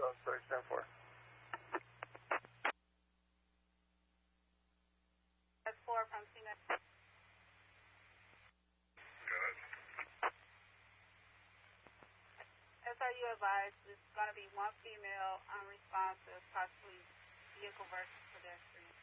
sorry, stand for. That's 4 from CNET. Good. As are you advised, it's going to be one female unresponsive, possibly vehicle versus pedestrian.